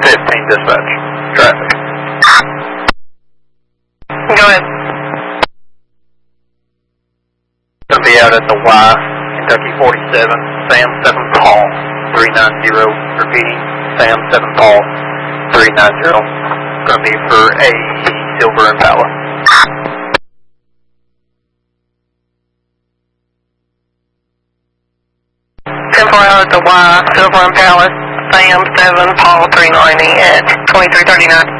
15 dispatch. Traffic. Go ahead. Gonna be out at the Y, Kentucky 47, Sam 7 Paul 390. Repeating, Sam 7 Paul 390. Gonna be for a Silver Impala. 10-4 out at the Y, Silver Impala, Sam 7 Paul 390 at 2339.